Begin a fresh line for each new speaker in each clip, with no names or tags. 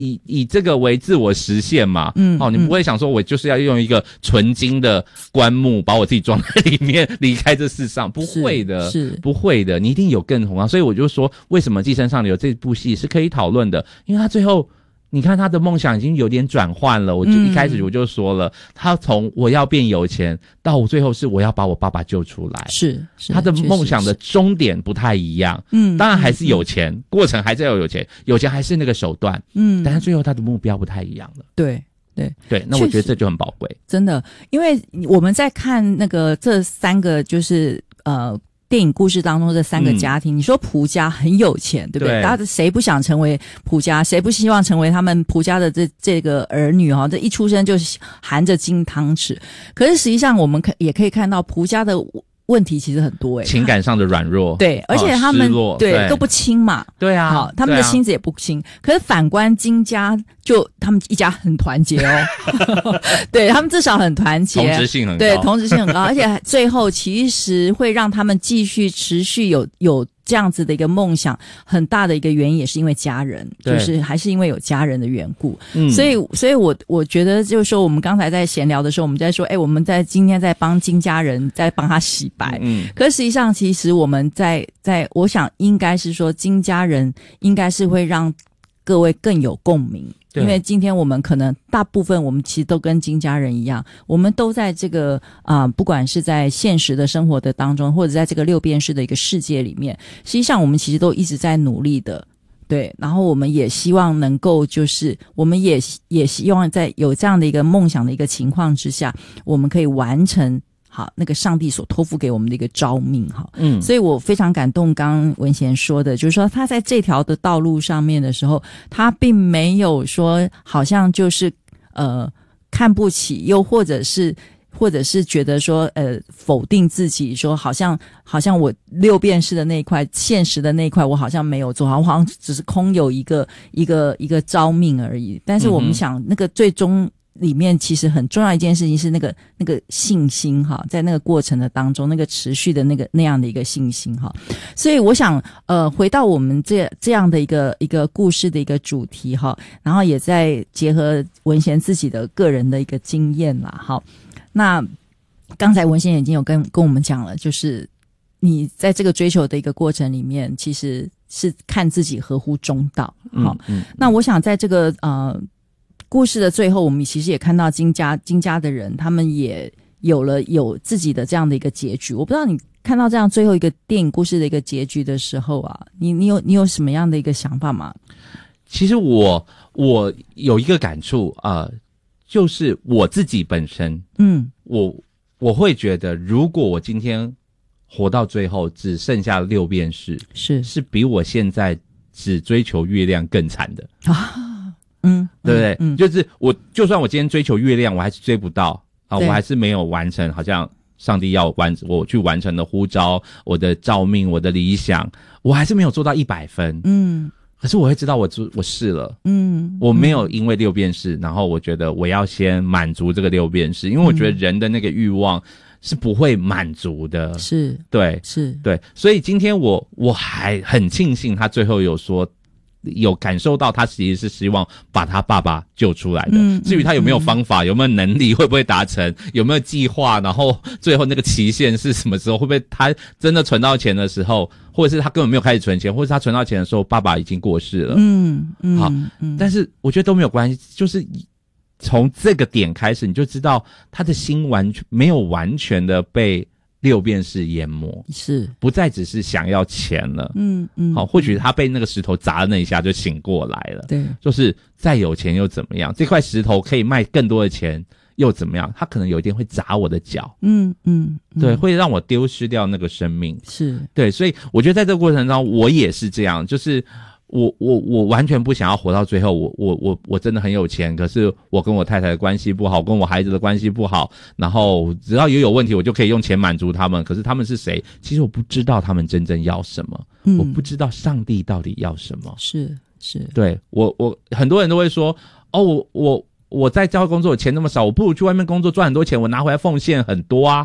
以这个为自我实现嘛，你不会想说我就是要用一个纯金的棺木把我自己装在里面离开这世上，不会的，是不会的，你一定有更宏大。所以我就说，为什么《寄生上流》这部戏是可以讨论的，因为他最后。你看他的梦想已经有点转换了，我就一开始我就说了，他从我要变有钱到我最后是我要把我爸爸救出来，是他的梦想的终点不太一样，当然还是有钱，过程还是要有钱，有钱还是那个手段，但是最后他的目标不太一样了，对，那我觉得这就很宝贵，真的，因为我们在看那个这三个就是电影故事当中这三个家庭，你说蒲家很有钱，对不对？大家谁不想成为蒲家？谁不希望成为他们蒲家的这个儿女哈？这一出生就含着金汤匙。可是实际上我们也可以看到蒲家的问题其实很多情感上的软弱，对，而且他们对都不亲嘛，对啊，好，他们的亲子也不亲。可是反观金家，就他们一家很团结哦，对他们至少很团结，同质性很高，对，同质性很高，而且最后其实会让他们继续持续有这样子的一个梦想，很大的一个原因也是因为家人，就是还是因为有家人的缘故。所以我觉得就是说，我们刚才在闲聊的时候，我们在说，我们在今天在帮金家人在帮他洗白。可是实际上，其实我们在我想应该是说，金家人应该是会让各位更有共鸣。因为今天我们可能大部分我们其实都跟金家人一样，我们都在这个不管是在现实的生活的当中，或者在这个六便士的一个世界里面，实际上我们其实都一直在努力的，对，然后我们也希望能够就是我们也希望在有这样的一个梦想的一个情况之下，我们可以完成好那个上帝所托付给我们的一个召命哈，所以我非常感动刚刚文贤说的，就是说他在这条的道路上面的时候，他并没有说好像就是看不起，又或者是觉得说否定自己，说好像我六便士的那一块现实的那一块我好像没有做好，我好像只是空有一个召命而已。但是我们想那个最终里面其实很重要一件事情是那个信心哈，在那个过程的当中，那个持续的那样的一个信心哈。所以我想回到我们这样的一个故事的一个主题哈，然后也在结合文贤自己的个人的一个经验啦哈。那刚才文贤已经有跟我们讲了，就是你在这个追求的一个过程里面，其实是看自己合乎中道。好，那我想在这个故事的最后，我们其实也看到金家的人，他们也有自己的这样的一个结局。我不知道你看到这样最后一个电影故事的一个结局的时候啊，你有什么样的一个想法吗？其实我有一个感触就是我自己本身，我会觉得，如果我今天活到最后只剩下六便士，是比我现在只追求月亮更惨的啊。对不对？就是就算我今天追求月亮，我还是追不到啊，我还是没有完成，好像上帝要我去完成的呼召，我的召命，我的理想，我还是没有做到100分。可是我会知道我试了，我没有因为六便士，然后我觉得我要先满足这个六便士，因为我觉得人的那个欲望是不会满足的，对，所以今天我还很庆幸他最后有说。有感受到他其实是希望把他爸爸救出来的，至于他有没有方法，有没有能力，会不会达成，有没有计划，然后最后那个期限是什么时候，会不会他真的存到钱的时候，或者是他根本没有开始存钱，或者是他存到钱的时候爸爸已经过世了，好，但是我觉得都没有关系，就是从这个点开始你就知道他的心没有完全的被六便士淹没，不再只是想要钱了。好，或许他被那个石头砸了那一下就醒过来了。对，就是再有钱又怎么样？这块石头可以卖更多的钱又怎么样？他可能有一天会砸我的脚。对，会让我丢失掉那个生命。对，所以我觉得在这个过程中，我也是这样，就是我完全不想要活到最后，我真的很有钱，可是我跟我太太的关系不好，跟我孩子的关系不好，然后只要也有问题，我就可以用钱满足他们。可是他们是谁？其实我不知道他们真正要什么，我不知道上帝到底要什么。对，我很多人都会说，我在教会工作，钱那么少，我不如去外面工作赚很多钱，我拿回来奉献很多啊。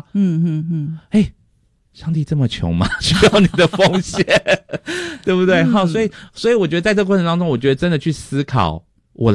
上帝这么穷吗？需要你的奉献，对不对？好，所以我觉得在这个过程当中，我觉得真的去思考